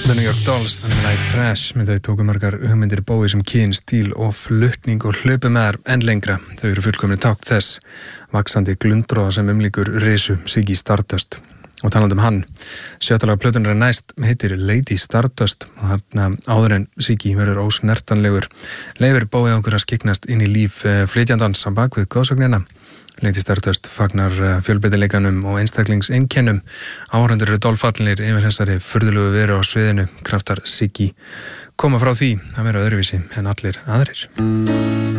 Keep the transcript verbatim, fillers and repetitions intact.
The New York Dolls, þannig að lagi Trash með þau tóku margar hugmyndir Bowie sem kyn, stíl og flutning og hlaupu með þær enn lengra. Þau eru fullkomni tákn þess vaxandi glundroða sem umlíkur risu Ziggy Stardust. Og talandi um hann, sjötta lag plötunnar er næst heitir Lady Stardust og þarna áður en Ziggy verður ósnertanlegur leyfir Bowie okkur að skiknast inn í líf flytjandans á bak við góðsögnina. Lady Stardust fagnar fjölbreytileikanum og einstaklingseinkennum. Áhorfendur eru dolfallinir yfir þessari furðulegu veru á sviðinu. Kraftar Ziggy koma frá því að vera öðruvísi en allir aðrir.